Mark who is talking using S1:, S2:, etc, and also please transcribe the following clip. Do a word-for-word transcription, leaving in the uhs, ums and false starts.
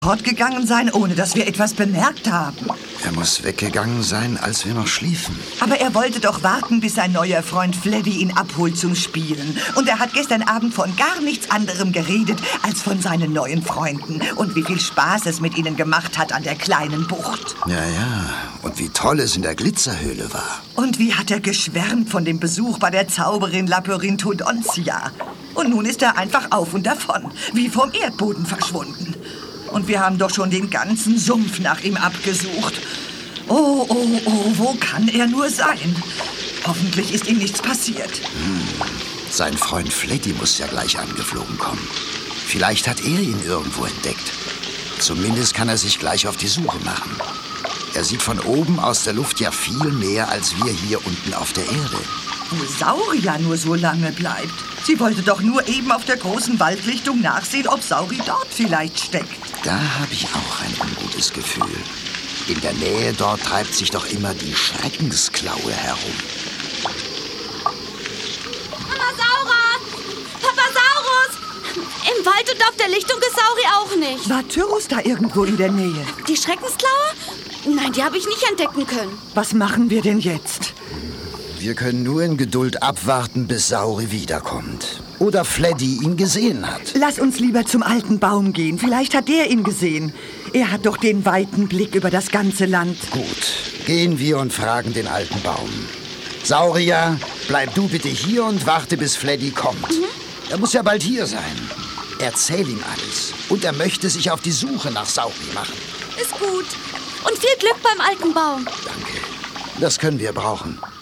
S1: fortgegangen sein, ohne dass wir etwas bemerkt haben.
S2: Er muss weggegangen sein, als wir noch schliefen.
S1: Aber er wollte doch warten, bis sein neuer Freund Fleddy ihn abholt zum Spielen. Und er hat gestern Abend von gar nichts anderem geredet, als von seinen neuen Freunden. Und wie viel Spaß es mit ihnen gemacht hat an der kleinen Bucht.
S2: Ja, ja. Und wie toll es in der Glitzerhöhle war.
S1: Und wie hat er geschwärmt von dem Besuch bei der Zauberin Labyrinthodontia. Und nun ist er einfach auf und davon, wie vom Erdboden verschwunden. Und wir haben doch schon den ganzen Sumpf nach ihm abgesucht. Oh, oh, oh, wo kann er nur sein? Hoffentlich ist ihm nichts passiert.
S2: Hm. Sein Freund Fleddy muss ja gleich angeflogen kommen. Vielleicht hat er ihn irgendwo entdeckt. Zumindest kann er sich gleich auf die Suche machen. Er sieht von oben aus der Luft ja viel mehr als wir hier unten auf der Erde.
S1: Wo Sauria nur so lange bleibt. Sie wollte doch nur eben auf der großen Waldlichtung nachsehen, ob Sauri dort vielleicht steckt.
S2: Da habe ich auch ein ungutes Gefühl. In der Nähe dort treibt sich doch immer die Schreckensklaue herum.
S3: Papasaurus! Papasaurus! Im Wald und auf der Lichtung ist Sauri auch nicht.
S1: War Tyrus da irgendwo in der Nähe?
S3: Die Schreckensklaue? Nein, die habe ich nicht entdecken können.
S1: Was machen wir denn jetzt?
S2: Wir können nur in Geduld abwarten, bis Sauri wiederkommt. Oder Fleddy ihn gesehen hat.
S1: Lass uns lieber zum alten Baum gehen. Vielleicht hat der ihn gesehen. Er hat doch den weiten Blick über das ganze Land.
S2: Gut, gehen wir und fragen den alten Baum. Sauria, bleib du bitte hier und warte, bis Fleddy kommt. Mhm. Er muss ja bald hier sein. Erzähl ihm alles. Und er möchte sich auf die Suche nach Sauri machen.
S3: Ist gut. Und viel Glück beim alten Baum.
S2: Danke. Das können wir brauchen.